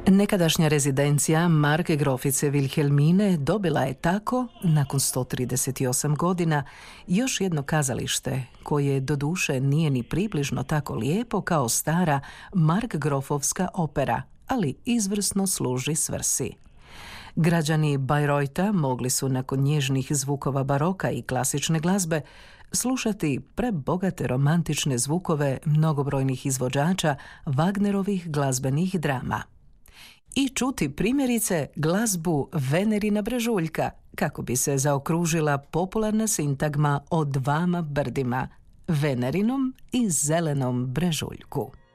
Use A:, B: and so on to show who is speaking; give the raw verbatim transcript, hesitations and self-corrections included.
A: Nekadašnja rezidencija Markgrafice Vilhelmine dobila je tako, nakon sto trideset osam godina, još jedno kazalište koje doduše nije ni približno tako lijepo kao stara Markgrafovska opera, ali izvrsno služi svrsi. Građani Bayreutha mogli su nakon nježnih zvukova baroka i klasične glazbe slušati prebogate romantične zvukove mnogobrojnih izvođača Wagnerovih glazbenih drama. I čuti primjerice glazbu Venerina brežuljka, kako bi se zaokružila popularna sintagma o dvama brdima, Venerinom i zelenom brežuljku.